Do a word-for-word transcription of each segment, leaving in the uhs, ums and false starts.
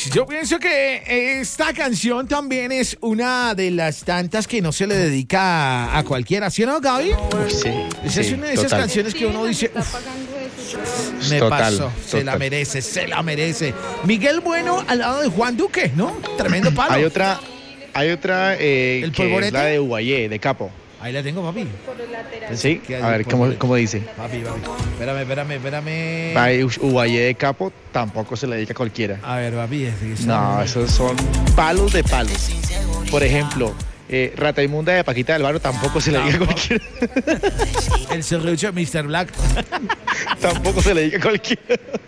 Yo pienso que esta canción también es una de las tantas que no se le dedica a, a cualquiera, ¿sí o no, Gaby? Sí. Esa sí, es una de esas total. canciones que uno dice, Está "Uf, pagando eso. me Total, pasó, se total. la merece, se la merece". Miguel Bueno al lado de Juan Duque, ¿no? Tremendo palo. Hay otra, hay otra eh, ¿El que es polvorete? la de Ubayé, de Capo. Ahí la tengo, papi. Por los laterales. Sí, ¿Qué hay a de ver, ¿cómo, polvorete? cómo dice? Papi, papi. Espérame, espérame, espérame. Hay Ubayé de Capo tampoco se le dedica a cualquiera. A ver, papi. es que está- No, esos son palos de palos. Por ejemplo, eh, Rata Inmunda de Paquita del Barrio tampoco se le dedica a cualquiera. El serrucho de mister Black. Tampoco se le dedica a cualquiera.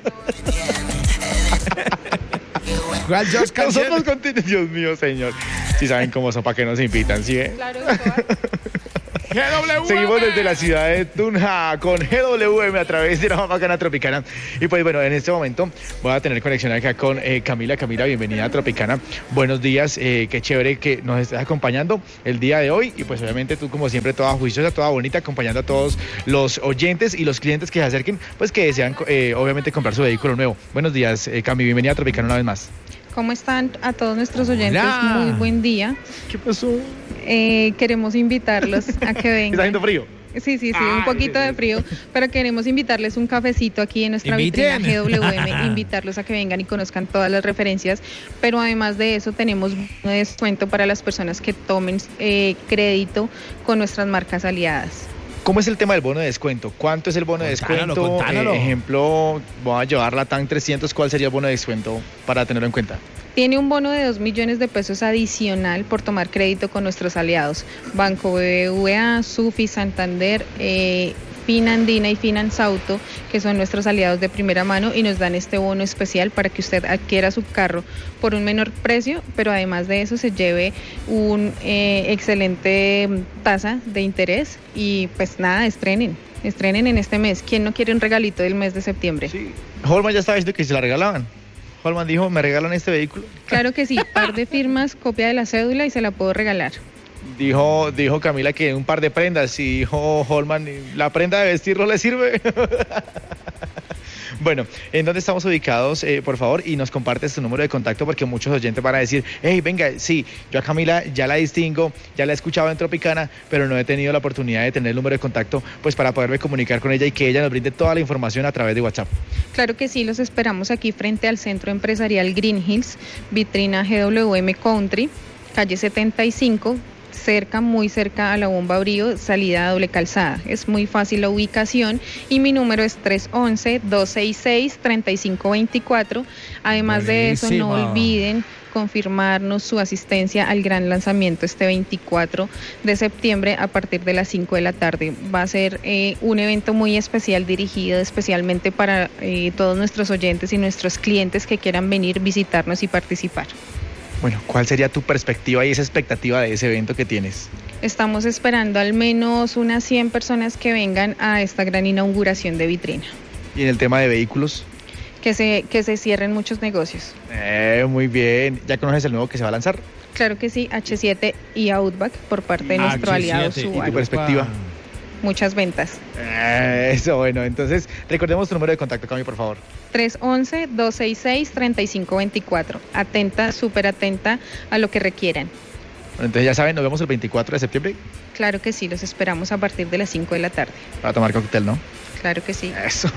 ¿Cuál Josh Nosotros Cancel? continuamos. Dios mío, señor. Si saben cómo son, para que nos invitan, ¿sí? eh? Claro, Escobar. G W M. Seguimos desde la ciudad de Tunja con G W M a través de la Bacana Tropicana. Y pues bueno, en este momento voy a tener conexión acá con eh, Camila. Camila, bienvenida a Tropicana. Buenos días, eh, qué chévere que nos estés acompañando el día de hoy. Y pues obviamente tú como siempre toda juiciosa, toda bonita, acompañando a todos los oyentes y los clientes que se acerquen, pues que desean eh, obviamente comprar su vehículo nuevo. Buenos días, eh, Cami, bienvenida a Tropicana una vez más. ¿Cómo están a todos nuestros oyentes? Hola. Muy buen día. ¿Qué pasó? Eh, queremos invitarlos a que vengan. ¿Está haciendo frío? Sí, sí, sí, Ah, un poquito de frío, pero queremos invitarles un cafecito aquí en nuestra Inviten. vitrina G W M, invitarlos a que vengan y conozcan todas las referencias, pero además de eso tenemos un descuento para las personas que tomen eh, crédito con nuestras marcas aliadas. ¿Cómo es el tema del bono de descuento? ¿Cuánto es el bono de Contánalo, descuento? contánalo. Eh, ejemplo, voy a llevar la T A N trescientos, ¿cuál sería el bono de descuento para tenerlo en cuenta? Tiene un bono de dos millones de pesos adicional por tomar crédito con nuestros aliados, Banco B B V A, Sufi, Santander, eh, Finandina y Finansauto, que son nuestros aliados de primera mano y nos dan este bono especial para que usted adquiera su carro por un menor precio, pero además de eso se lleve un eh, excelente tasa de interés y pues nada, estrenen, estrenen en este mes. ¿Quién no quiere un regalito del mes de septiembre? Sí. Holman ya estaba diciendo que se la regalaban. Holman dijo, ¿me regalan este vehículo? Claro que sí, par de firmas, copia de la cédula y se la puedo regalar. Dijo, dijo Camila que un par de prendas. Y dijo Holman, ¿la prenda de vestir no le sirve? Bueno, ¿en dónde estamos ubicados, eh, por favor? Y nos compartes tu número de contacto porque muchos oyentes van a decir, hey, venga, sí, yo a Camila ya la distingo, ya la he escuchado en Tropicana, pero no he tenido la oportunidad de tener el número de contacto pues para poderme comunicar con ella y que ella nos brinde toda la información a través de WhatsApp. Claro que sí, los esperamos aquí frente al Centro Empresarial Green Hills, vitrina G W M Country, calle setenta y cinco, cerca, muy cerca a la Bomba Brío, salida a doble calzada. Es muy fácil la ubicación y mi número es tres once, dos sesenta y seis, treinta y cinco veinticuatro. Además de eso, no Buenísimo. olviden confirmarnos su asistencia al gran lanzamiento este veinticuatro de septiembre a partir de las cinco de la tarde. Va a ser eh, un evento muy especial dirigido especialmente para eh, todos nuestros oyentes y nuestros clientes que quieran venir, visitarnos y participar. Bueno, ¿cuál sería tu perspectiva y esa expectativa de ese evento que tienes? Estamos esperando al menos unas cien personas que vengan a esta gran inauguración de vitrina. Y en el tema de vehículos. Que se, que se cierren muchos negocios. Eh, muy bien. ¿Ya conoces el nuevo que se va a lanzar? Claro que sí, H siete y Outback por parte de nuestro H siete. aliado ¿Y tu Subaru. perspectiva? Muchas ventas. Eh, eso, bueno. Entonces, recordemos tu número de contacto, Cami, por favor. tres once, dos sesenta y seis, treinta y cinco veinticuatro. Atenta, súper atenta a lo que requieran. Bueno, entonces ya saben, nos vemos el veinticuatro de septiembre Claro que sí, los esperamos a partir de las cinco de la tarde. para tomar cóctel, ¿no? Claro que sí. Eso.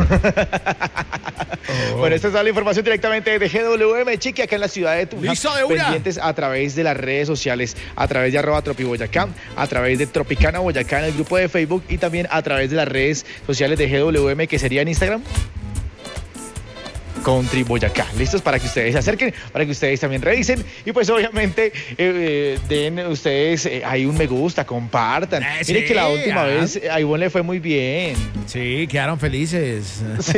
Oh. Bueno, esta es toda la información directamente de G W M, Chiqui, acá en la ciudad de Tunja. Listo, de una. Pendientes a través de las redes sociales, a través de arroba tropiboyacá, a través de Tropicana Boyacá en el grupo de Facebook y también a través de las redes sociales de G W M, que sería en Instagram. Country Boyacá, listos para que ustedes se acerquen, para que ustedes también revisen y pues obviamente eh, eh, den ustedes eh, ahí un me gusta, compartan. Eh, Mire sí, que la última ah. vez a Ivonne le fue muy bien. Sí, quedaron felices. Sí.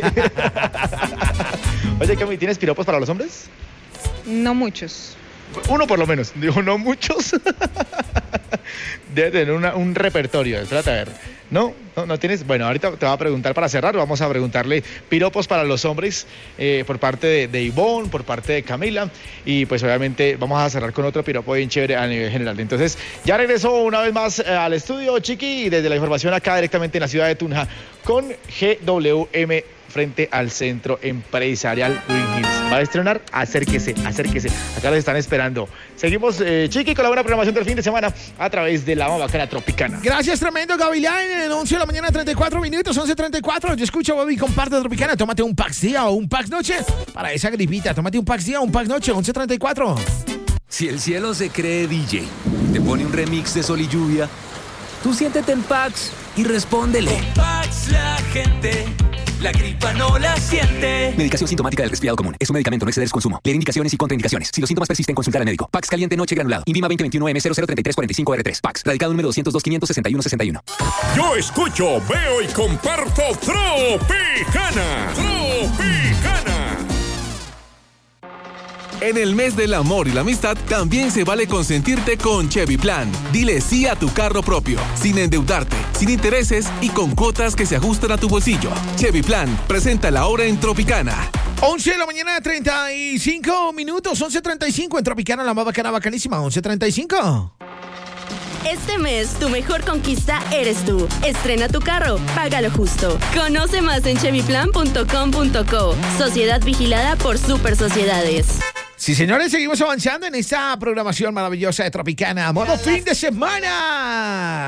Oye, Cami, ¿tienes piropos para los hombres? No muchos. Uno por lo menos, dijo no muchos. Debe tener una, un repertorio, espérate a ver. ¿No? ¿No? ¿No tienes? Bueno, ahorita te voy a preguntar para cerrar, vamos a preguntarle piropos para los hombres eh, por parte de, de Ivonne, por parte de Camila, y pues obviamente vamos a cerrar con otro piropo bien chévere a nivel general. Entonces, ya regresó una vez más eh, al estudio, Chiqui, y desde la información acá directamente en la ciudad de Tunja, con G W M frente al Centro Empresarial Green Hills. ¿Va a estrenar? Acérquese, acérquese. Acá los están esperando. Seguimos, eh, Chiqui, con la buena programación del fin de semana a través de la Bacana Tropicana. Gracias, tremendo, Gavilán. En once de la mañana, treinta y cuatro minutos, once treinta y cuatro. Yo escucho, Bobby, comparte Tropicana. Tómate un Pax día o un Pax noche para esa gripita. Tómate un Pax día o un Pax noche, once treinta y cuatro. Si el cielo se cree D J, te pone un remix de Sol y Lluvia, tú siéntete en Pax y respóndele. Con Pax la gente, la gripa no la siente. Medicación sintomática del resfriado común. Es un medicamento, no exceder su consumo. Leer indicaciones y contraindicaciones. Si los síntomas persisten, consultar al médico. Pax caliente noche granulado. Invima veinte veintiuno M cero cero treinta y tres cuarenta y cinco R tres. Pax. Radicado número doscientos dos, quinientos sesenta y uno, sesenta y uno. Yo escucho, veo y comparto Tropicana. Tropicana. En el mes del amor y la amistad, también se vale consentirte con Chevy Plan. Dile sí a tu carro propio, sin endeudarte, sin intereses y con cuotas que se ajustan a tu bolsillo. Chevy Plan, presenta la hora en Tropicana. once de la mañana, treinta y cinco minutos, once treinta y cinco en Tropicana, la más bacana, bacanísima, once treinta y cinco. Este mes, tu mejor conquista eres tú. Estrena tu carro, págalo justo. Conoce más en chevy plan punto com punto co. Sociedad vigilada por Super Sociedades. Sí, señores, seguimos avanzando en esta programación maravillosa de Tropicana. Modo fin de semana.